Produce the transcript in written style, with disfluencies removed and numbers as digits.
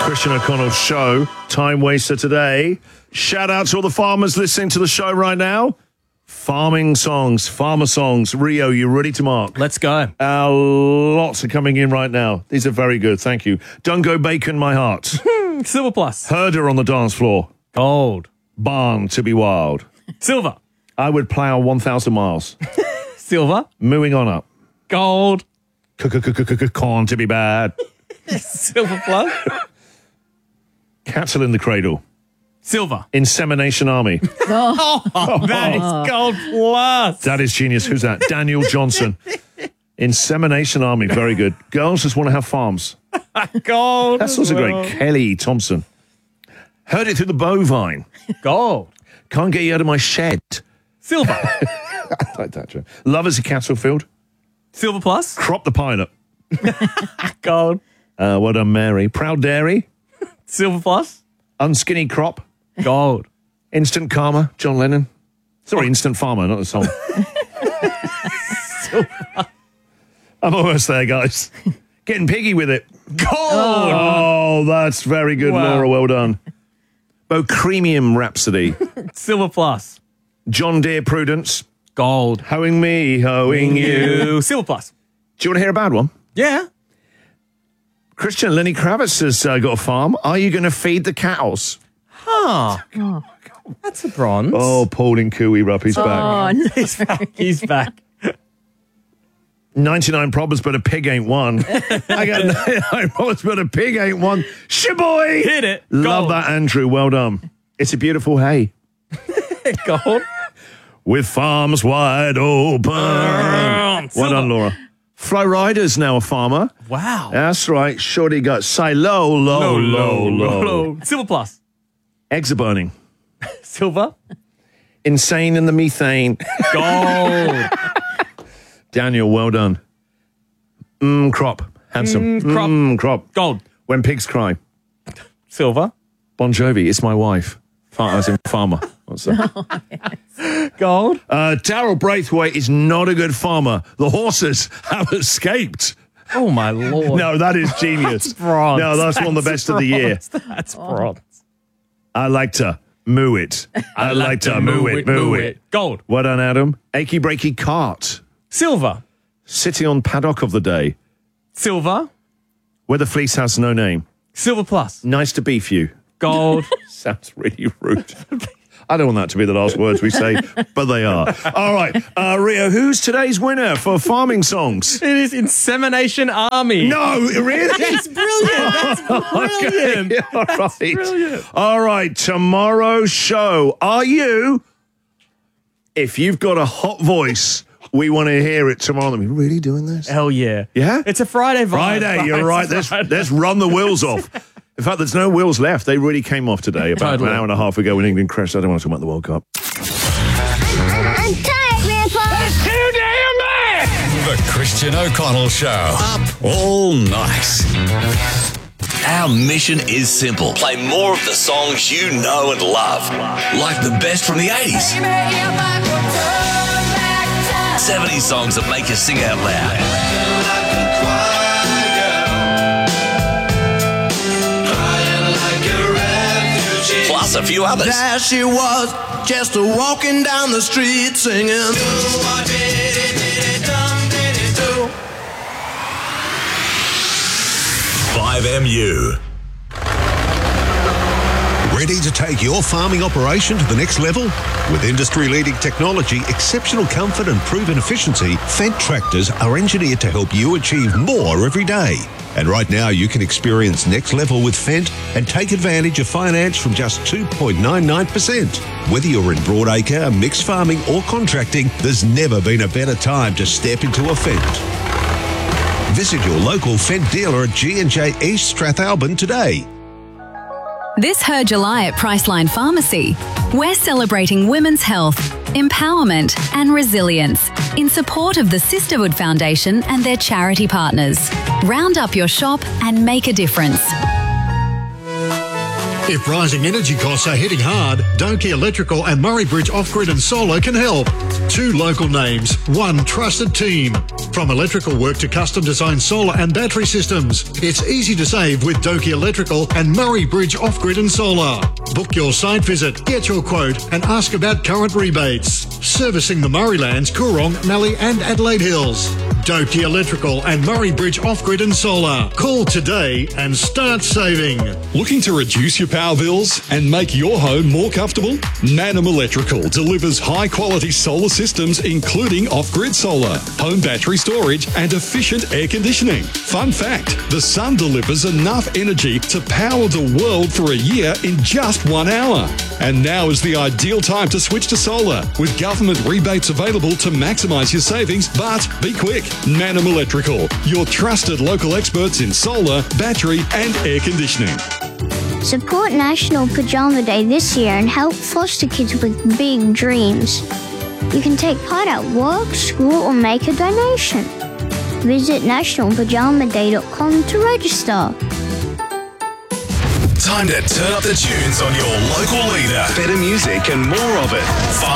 Christian O'Connell Show, Time Waster today. Shout out to all the farmers listening to the show right now. Farming songs, farmer songs. Rio, you ready to mark? Let's go. Lots are coming in right now. These are very good, thank you. Dungo Bacon, my heart. Silver plus. Herder on the dance floor. Gold. Barn to be wild. Silver. I would plough 1,000 miles. Silver. Moving on up. Gold. Corn to be bad. Silver plus. Cattle in the cradle. Silver. Insemination army. That is gold plus. That is genius. Who's that? Daniel Johnson. Insemination army. Very good. Girls just want to have farms. Gold. That's also great. Kelly Thompson. Heard it through the bovine. Gold. Can't get you out of my shed. Silver. I like that, Joe. Love is a cattle field. Silver plus. Crop the pilot. Gold. Well done, Mary. Proud dairy. Silver plus. Unskinny crop. Gold. Instant karma. John Lennon. Sorry, instant farmer, not the song. I'm almost there, guys. Getting piggy with it. Gold. Oh, that's very good, Wow. Laura. Well done. Bocremium Rhapsody. Silver plus. John Deere Prudence. Gold. Hoeing me, hoeing you. Silver plus. Do you want to hear a bad one? Yeah. Christian, Lenny Kravitz has got a farm. Are you going to feed the cows? Huh. That's a bronze. Oh, Paul in Cooey Rup, he's back. Oh, no. He's back. He's back. 99 problems, but a pig ain't one. I got 99 problems, but a pig ain't one. Shaboy! Hit it. Love Gold. that, Andrew. Well done. It's a beautiful hay. Gold. With farms wide open. Well Silver. done, Laura. Flo Rida's now a farmer. Wow. That's right. Shorty got say low, low. Silver plus. Eggs are burning. Silver. Insane in the methane. Gold. Daniel, well done. Crop. Handsome. Crop. Crop. Gold. When pigs cry. Silver. Bon Jovi, it's my wife. As in farmer. What's that? Gold. Daryl Braithwaite is not a good farmer. The horses have escaped. Oh, my Lord. No, that is genius. Bronze. No, that's one of the best of the year. That's bronze. I like to moo it. I like to moo it. Gold. Well done, Adam. Achy breaky cart. Silver. Sitting on paddock of the day. Silver. Where the fleece has no name. Silver plus. Nice to beef you. Gold. Sounds really rude. I don't want that to be the last words we say, but they are. All right, Rio, who's today's winner for farming songs? It is Insemination Army. No, really? That's brilliant. That's brilliant. Okay, all right. brilliant. All right, tomorrow's show. Are you? If you've got a hot voice, we want to hear it tomorrow. Are we really doing this? Hell yeah. Yeah? It's a Friday vibe. Friday, you're right. Let's run the wheels off. In fact, there's no wheels left. They really came off today about Totally. an hour and a half ago when England crashed. I don't want to talk about the World Cup. I'm tired, Grandpa. Too damn bad! The Christian O'Connell Show. Up all night. Our mission is simple. Play more of the songs you know and love. Like the best from the 80s. 70s songs that make you sing out loud. Plus a few others. There she was, just walking down the street singing. 5MU. Ready to take your farming operation to the next level? With industry-leading technology, exceptional comfort and proven efficiency, Fendt tractors are engineered to help you achieve more every day. And right now you can experience next level with Fendt and take advantage of finance from just 2.99%. Whether you're in broadacre, mixed farming or contracting, there's never been a better time to step into a Fendt. Visit your local Fendt dealer at G&J East Strathalbyn today. This Her July at Priceline Pharmacy, we're celebrating women's health, empowerment and resilience in support of the Sisterhood Foundation and their charity partners. Round up your shop and make a difference. If rising energy costs are hitting hard, Doki Electrical and Murray Bridge Off-Grid and Solar can help. 2 local names, 1 trusted team. From electrical work to custom designed solar and battery systems, it's easy to save with Doki Electrical and Murray Bridge Off-Grid and Solar. Book your site visit, get your quote and ask about current rebates. Servicing the Murraylands, Coorong, Mallee and Adelaide Hills. Doki Electrical and Murray Bridge Off-Grid and Solar. Call today and start saving. Looking to reduce your power bills and make your home more comfortable? Manum Electrical delivers high-quality solar systems including off-grid solar, home battery storage and efficient air conditioning. Fun fact, the sun delivers enough energy to power the world for a year in just 1 hour. And now is the ideal time to switch to solar, with government rebates available to maximise your savings, but be quick. Manum Electrical, your trusted local experts in solar, battery and air conditioning. Support National Pajama Day this year and help foster kids with big dreams. You can take part at work, school or make a donation. Visit nationalpajamaday.com to register. Time to turn up the tunes on your local leader. Better music and more of it.